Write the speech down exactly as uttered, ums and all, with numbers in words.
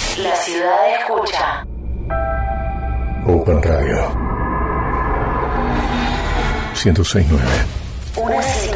La ciudad escucha. Open Radio ciento seis punto nueve. Una serie